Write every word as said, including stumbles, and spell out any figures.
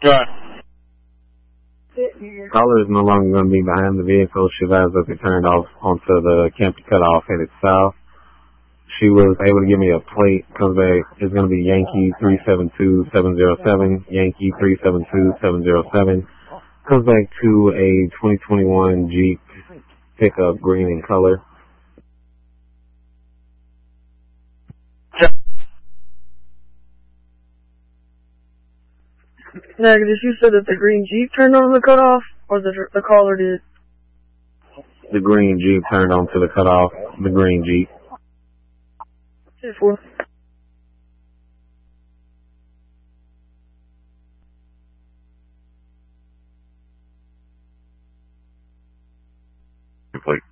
Right. Caller is no longer going to be behind the vehicle. She advised us it turned off onto the Kempton cutoff headed south. She was able to give me a plate. Comes back. It's going to be Yankee three seven two seven zero seven. Yankee three seven two seven zero seven. Comes back to a twenty twenty-one Jeep pickup, green in color. Negative, you said that the green Jeep turned on the cutoff, or the the caller did? The green Jeep turned onto the cutoff. The green Jeep. ten four. Complete.